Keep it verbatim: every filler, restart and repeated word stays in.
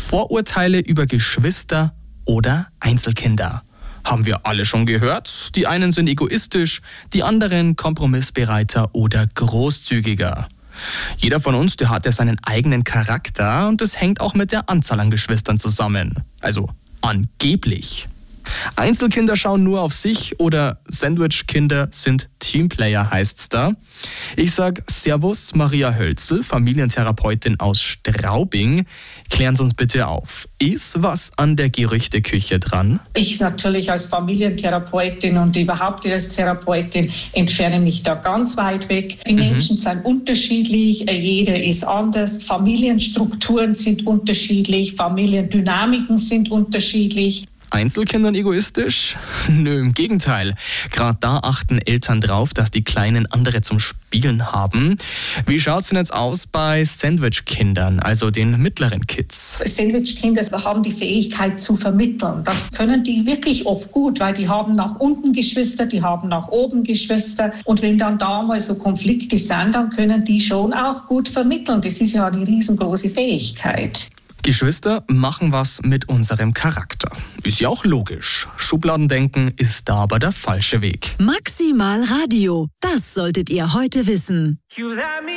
Vorurteile über Geschwister oder Einzelkinder. Haben wir alle schon gehört? Die einen sind egoistisch, die anderen kompromissbereiter oder großzügiger. Jeder von uns, der hat ja seinen eigenen Charakter und das hängt auch mit der Anzahl an Geschwistern zusammen. Also angeblich. Einzelkinder schauen nur auf sich oder Sandwich-Kinder sind Teamplayer, heißt's da. Ich sag Servus, Maria Hölzel, Familientherapeutin aus Straubing. Klären Sie uns bitte auf. Ist was an der Gerüchteküche dran? Ich natürlich als Familientherapeutin und überhaupt als Therapeutin entferne mich da ganz weit weg. Die mhm. Menschen sind unterschiedlich, jeder ist anders, Familienstrukturen sind unterschiedlich, Familiendynamiken sind unterschiedlich. Einzelkindern egoistisch? Nö, im Gegenteil. Gerade da achten Eltern drauf, dass die Kleinen andere zum Spielen haben. Wie schaut's denn jetzt aus bei Sandwich-Kindern, also den mittleren Kids? Sandwich-Kinder haben die Fähigkeit zu vermitteln. Das können die wirklich oft gut, weil die haben nach unten Geschwister, die haben nach oben Geschwister. Und wenn dann da mal so Konflikte sind, dann können die schon auch gut vermitteln. Das ist ja eine riesengroße Fähigkeit. Geschwister machen was mit unserem Charakter. Ist ja auch logisch. Schubladendenken ist da aber der falsche Weg. Maximal Radio, das solltet ihr heute wissen.